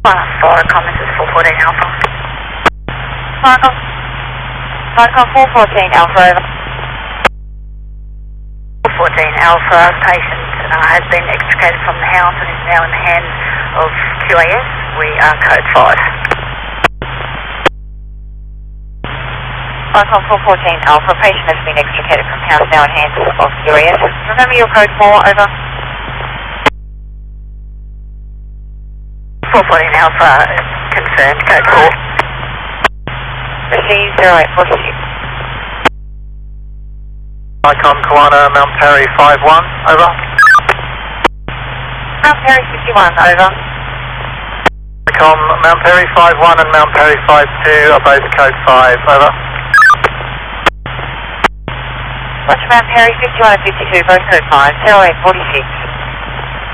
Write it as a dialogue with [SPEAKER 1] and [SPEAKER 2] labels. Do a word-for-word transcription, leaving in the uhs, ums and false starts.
[SPEAKER 1] Viacom, this is four fourteen Alpha.
[SPEAKER 2] Viacom, Viacom four fourteen Alpha, over.
[SPEAKER 1] four fourteen Alpha, patient uh, has been extricated from the house and is now in the hands of Q A S. We are code five.
[SPEAKER 2] Viacom four fourteen Alpha, patient has been extricated from house, now in hands of Q A S. Remember your code four, over.
[SPEAKER 1] four fourteen Alpha, confirmed, code four.
[SPEAKER 2] Receive zero eight four six.
[SPEAKER 3] Viacom Kiwana, Mount Perry five one, over.
[SPEAKER 2] Mount Perry fifty-one, over.
[SPEAKER 3] Viacom Mount Perry five one and Mount Perry five two are both code five, over.
[SPEAKER 2] Roger, Mount Perry fifty-one and fifty-two, both code five, zero eight four six.